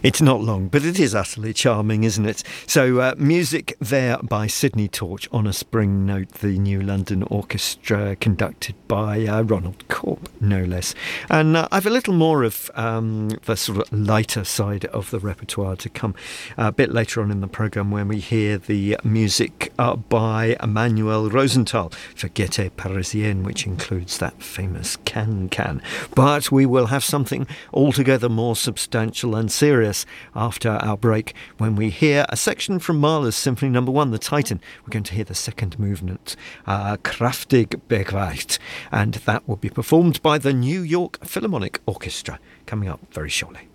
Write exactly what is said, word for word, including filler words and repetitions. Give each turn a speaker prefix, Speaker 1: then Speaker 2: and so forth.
Speaker 1: It's not long, but it is utterly charming, isn't it? So uh, music there by Sydney Torch on a spring note, the New London Orchestra conducted by uh, Ronald Corp, no less. And uh, I've a little more of um, the sort of lighter side of the repertoire to come uh, a bit later on in the programme, when we hear the music uh, by Emmanuel Rosenthal for Gaieté Parisienne, which includes that famous can-can. But we will have something altogether more substantial and serious after our break, when we hear a section from Mahler's Symphony Number One, the Titan. We're going to hear the second movement, uh, Kraftig Begreicht, and that will be performed by the New York Philharmonic Orchestra, coming up very shortly.